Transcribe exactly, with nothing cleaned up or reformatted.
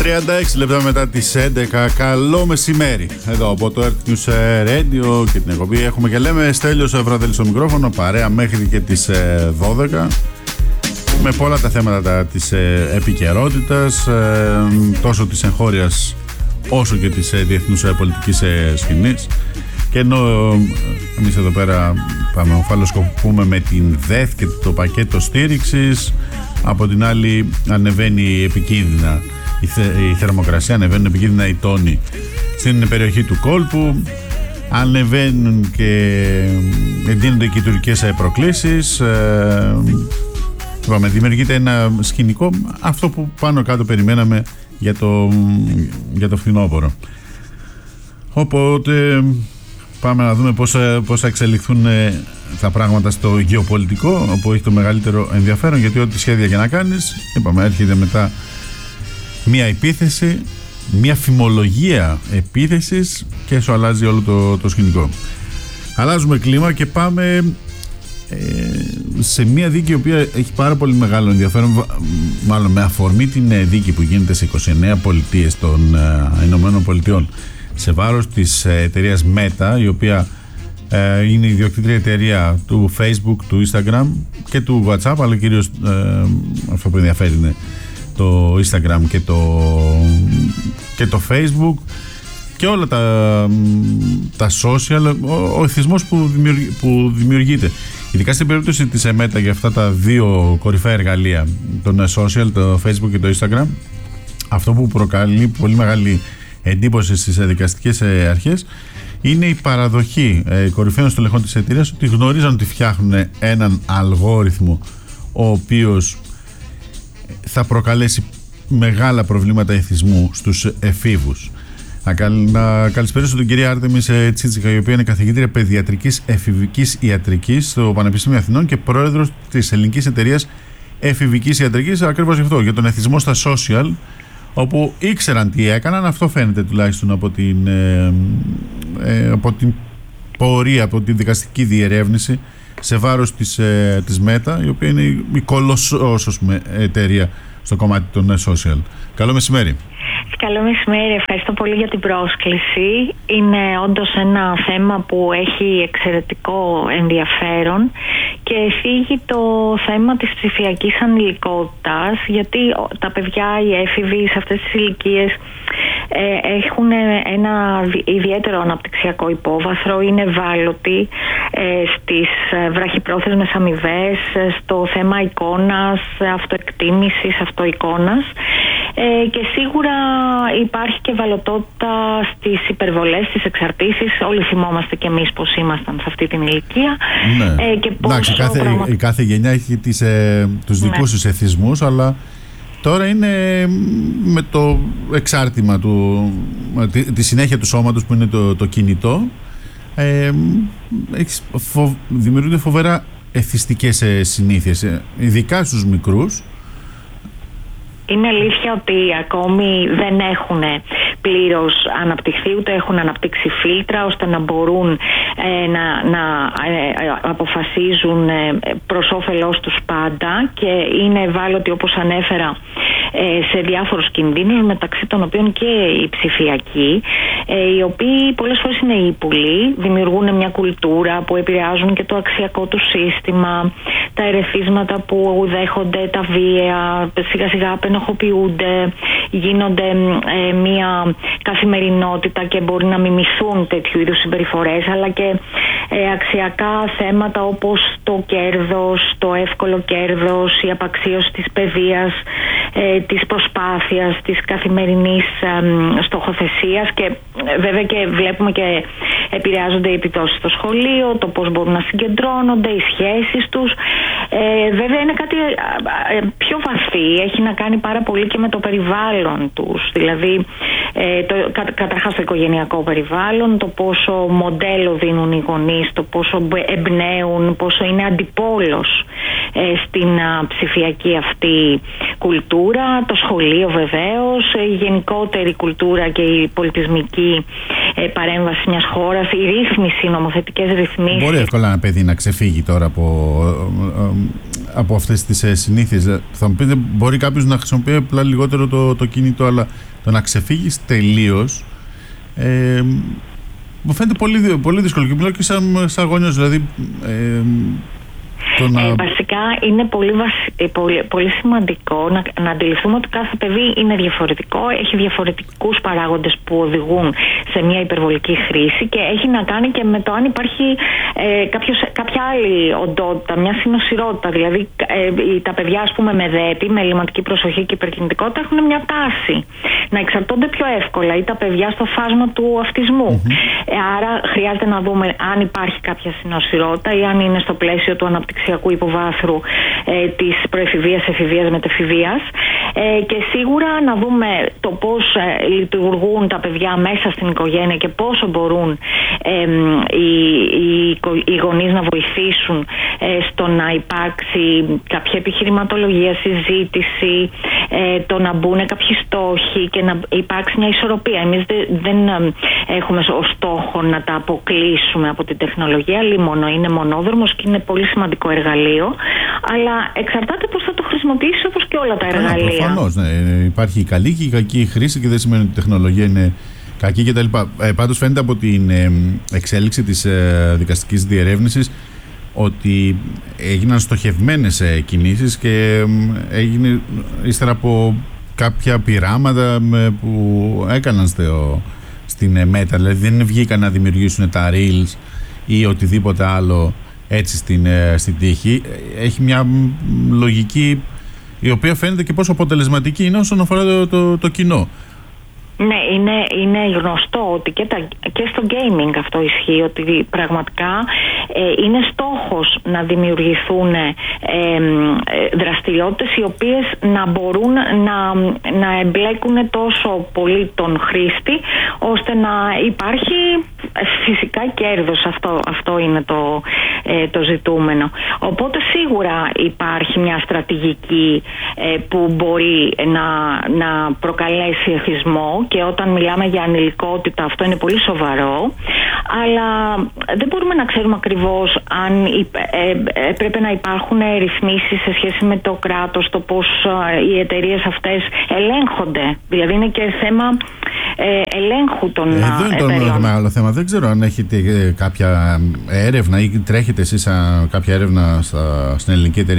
τριάντα έξι λεπτά μετά τις έντεκα. Καλό μεσημέρι. Εδώ από το Earth News Radio και την εκπομπή έχουμε και λέμε Στέλιος Βραδέλης στο μικρόφωνο. Παρέα μέχρι και τις δώδεκα. Με πολλά τα θέματα της επικαιρότητας, τόσο της εγχώριας όσο και της διεθνούς πολιτικής σκηνής. Και ενώ εμείς εδώ πέρα πάμε ομφαλοσκοπούμε με την ΔΕΘ και το πακέτο στήριξης, από την άλλη ανεβαίνει επικίνδυνα η, θε, η θερμοκρασία, ανεβαίνουν επικίνδυνα οι τόνοι στην περιοχή του κόλπου, ανεβαίνουν και εντείνονται και οι τουρκικές προκλήσεις. Ε, είπαμε, δημιουργείται ένα σκηνικό, αυτό που πάνω κάτω περιμέναμε για το, για το φθινόπωρο. Οπότε πάμε να δούμε πώς, πώς θα εξελιχθούν τα πράγματα στο γεωπολιτικό, όπου έχει το μεγαλύτερο ενδιαφέρον, γιατί ό,τι σχέδια και να κάνεις, είπαμε, έρχεται μετά μία επίθεση, μία φημολογία επίθεσης και σου αλλάζει όλο το, το σκηνικό. Αλλάζουμε κλίμα και πάμε ε, σε μία δίκη η οποία έχει πάρα πολύ μεγάλο ενδιαφέρον, μάλλον με αφορμή την δίκη που γίνεται σε είκοσι εννέα πολιτείες των ε, Ηνωμένων Πολιτειών σε βάρος της εταιρείας Meta, η οποία ε, είναι η ιδιοκτήτρια εταιρεία του Facebook, του Instagram και του WhatsApp, αλλά κυρίως ε, αυτό που ενδιαφέρει είναι το Instagram και το, και το Facebook και όλα τα, τα social, ο, ο εθισμός που, δημιουργεί, που δημιουργείται. Ειδικά στην περίπτωση της Meta για αυτά τα δύο κορυφαία εργαλεία, τον social, το Facebook και το Instagram, αυτό που προκαλεί πολύ μεγάλη εντύπωση στις δικαστικές αρχές είναι η παραδοχή ε, κορυφαίων στελεχών της εταιρείας ότι γνωρίζουν ότι φτιάχνουν έναν αλγόριθμο ο οποίος θα προκαλέσει μεγάλα προβλήματα εθισμού στους εφήβους. Να, καλ, να καλησπέρισω την κυρία Άρτεμις Τσίτσικα, η οποία είναι καθηγήτρια παιδιατρικής εφηβικής ιατρικής στο Πανεπιστήμιο Αθηνών και πρόεδρος της ελληνικής εταιρείας εφηβικής ιατρικής, ακριβώς γι' αυτό, για τον εθισμό στα social, όπου ήξεραν τι έκαναν. Αυτό φαίνεται τουλάχιστον από την, ε, ε, από την πορεία, από την δικαστική διερεύνηση σε βάρος της, ε, της Meta, η οποία είναι η κολοσσός, ας πούμε, εταιρεία στο κομμάτι των social. Καλό μεσημέρι. Καλό μεσημέρι, ευχαριστώ πολύ για την πρόσκληση. Είναι όντως ένα θέμα που έχει εξαιρετικό ενδιαφέρον και θίγει το θέμα της ψηφιακής ανηλικότητας, γιατί τα παιδιά, οι έφηβοι σε αυτές τις ηλικίες ε, έχουν ένα ιδιαίτερο αναπτυξιακό υπόβαθρο, είναι ευάλωτοι ε, στις βραχυπρόθεσμες αμοιβές, στο θέμα εικόνας, αυτοεκτίμησης, αυτοεικόνας. Ε, και σίγουρα υπάρχει και ευαλωτότητα στις υπερβολές, στις εξαρτήσεις. Όλοι θυμόμαστε κι εμείς πως ήμασταν σε αυτή την ηλικία. Ναι. Ε, και Εντάξει, κάθε, πραγμα... η κάθε γενιά έχει τις, ε, τους δικούς της ναι. εθισμούς, αλλά τώρα είναι με το εξάρτημα του, τη, τη συνέχεια του σώματος που είναι το, το κινητό, ε, φο, δημιουργούνται φοβερά εθιστικές συνήθειες, ειδικά στους μικρούς. Είναι αλήθεια ότι ακόμη δεν έχουν πλήρως αναπτυχθεί, ούτε έχουν αναπτύξει φίλτρα ώστε να μπορούν ε, να, να ε, αποφασίζουν ε, προς όφελός τους πάντα, και είναι ευάλωτοι, όπως ανέφερα, ε, σε διάφορους κινδύνους, μεταξύ των οποίων και οι ψηφιακοί, ε, οι οποίοι πολλές φορές είναι ύπουλοι, δημιουργούν μια κουλτούρα που επηρεάζουν και το αξιακό του σύστημα, τα ερεθίσματα που δέχονται, τα βία, σιγά σιγά απενοχοποιούνται, γίνονται ε, μια καθημερινότητα και μπορεί να μιμηθούν τέτοιου είδους συμπεριφορές, αλλά και ε, αξιακά θέματα όπως το κέρδος, το εύκολο κέρδος, η απαξίωση της παιδείας, ε, της προσπάθειας, της καθημερινής ε, στοχοθεσίας, και ε, βέβαια και βλέπουμε και επηρεάζονται οι επιπτώσεις στο σχολείο, το πώς μπορούν να συγκεντρώνονται, οι σχέσεις τους. Ε, βέβαια είναι κάτι ε, ε, πιο βαθύ, έχει να κάνει πάρα πολύ και με το περιβάλλον τους, δηλαδή ε, το, κα, καταρχάς το οικογενειακό περιβάλλον, το πόσο μοντέλο δίνουν οι γονείς, το πόσο εμπνέουν, πόσο είναι αντιπόλος ε, στην α, ψηφιακή αυτή κουλτούρα, το σχολείο βεβαίως, η γενικότερη κουλτούρα και η πολιτισμική ε, παρέμβαση μιας χώρας, η ρύθμιση, οι νομοθετικές ρυθμίσεις. Μπορεί εύκολα ένα παιδί να ξεφύγει τώρα από, από αυτές τις συνήθειες. Θα μου πείτε, μπορεί κάποιος να χρησιμοποιεί απλά λιγότερο το, το κινητό, αλλά το να ξεφύγεις τελείως ε, μου φαίνεται πολύ, πολύ δύσκολο και μιλάω και σαν, σαν γονιός, δηλαδή ε, να... Ε, βασικά είναι πολύ, βασι... πολύ, πολύ σημαντικό να, να αντιληφθούμε ότι κάθε παιδί είναι διαφορετικό, έχει διαφορετικούς παράγοντες που οδηγούν σε μια υπερβολική χρήση και έχει να κάνει και με το αν υπάρχει ε, κάποιος, κάποια άλλη οντότητα, μια συνοσυρότητα. Δηλαδή ε, τα παιδιά, ας πούμε, με δέπη, με ελλειμματική προσοχή και υπερκινητικότητα έχουν μια τάση να εξαρτώνται πιο εύκολα, ή τα παιδιά στο φάσμα του αυτισμού. Mm-hmm. Ε, άρα χρειάζεται να δούμε αν υπάρχει κάποια συνοσυρότητα ή αν είναι στο πλαίσιο του αναπτυξιακού υποβάθρου ε, της προεφηβείας, εφηβείας, μετεφηβείας, ε, και σίγουρα να δούμε το πώς ε, λειτουργούν τα παιδιά μέσα στην οικογένεια και πόσο μπορούν ε, οι, οι, οι γονείς να βοηθήσουν ε, στο να υπάρξει κάποια επιχειρηματολογία, συζήτηση, ε, το να μπουν κάποιοι στόχοι και να υπάρξει μια ισορροπία. Εμείς δε, δεν ε, έχουμε ως στόχο να τα αποκλείσουμε από την τεχνολογία, λίμωνο είναι μονόδρομος και είναι πολύ σημαντικό εργαλείο, αλλά εξαρτάται πώς θα το χρησιμοποιήσεις, όπως και όλα τα εργαλεία. Προφανώς, ναι. Υπάρχει η καλή και η κακή χρήση και δεν σημαίνει ότι η τεχνολογία είναι κακή κτλ. Ε, πάντως φαίνεται από την ε, εξέλιξη της ε, δικαστικής διερεύνησης ότι έγιναν στοχευμένες ε, κινήσεις και ε, έγινε ύστερα από κάποια πειράματα ε, που έκαναν στο, στην ε, Meta. Δηλαδή δεν βγήκαν να δημιουργήσουν τα Reels ή οτιδήποτε άλλο έτσι στην, στην τύχη. Έχει μια λογική η οποία φαίνεται και πόσο αποτελεσματική είναι όσον αφορά το, το, το κοινό. Ναι, είναι, είναι γνωστό ότι και, τα, και στο gaming αυτό ισχύει, ότι πραγματικά ε, είναι στόχος να δημιουργηθούν ε, ε, δραστηριότητες οι οποίες να μπορούν να, να εμπλέκουν τόσο πολύ τον χρήστη ώστε να υπάρχει φυσικά κέρδος. Αυτό, αυτό είναι το, ε, το ζητούμενο. Οπότε σίγουρα υπάρχει μια στρατηγική ε, που μπορεί να, να προκαλέσει εθισμό, και όταν μιλάμε για ανηλικότητα αυτό είναι πολύ σοβαρό, αλλά δεν μπορούμε να ξέρουμε ακριβώς αν έπρεπε να υπάρχουν ρυθμίσεις σε σχέση με το κράτος, το πώς οι εταιρείες αυτές ελέγχονται. Δηλαδή είναι και θέμα ε, ελέγχου των εταιρεών. Εδώ είναι το μεγάλο θέμα. Δεν ξέρω αν έχετε κάποια έρευνα ή τρέχετε εσείς κάποια έρευνα στα, στην ελληνική εταιρεία